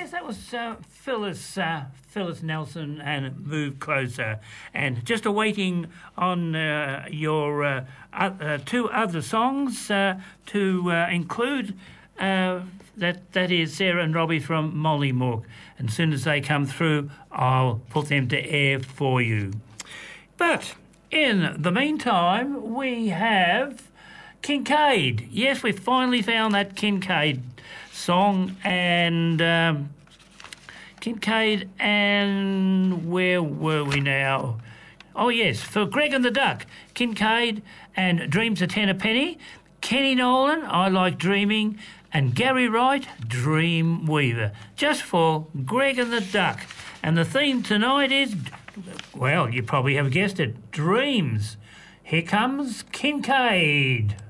Yes, that was Phyllis Nelson and Move Closer. And just awaiting on your two other songs to include. That is Sarah and Robbie from Mollymook. And as soon as they come through, I'll put them to air for you. But in the meantime, we have Kincaid. Yes, we finally found that Kincaid song, and Kincaid, and where were we now? Oh yes, for Greg and the Duck, Kincaid and Dreams of Ten a Penny, Kenny Nolan, I Like Dreaming, and Gary Wright, Dream Weaver, just for Greg and the Duck. And the theme tonight is, well, you probably have guessed it, dreams. Here comes Kincaid.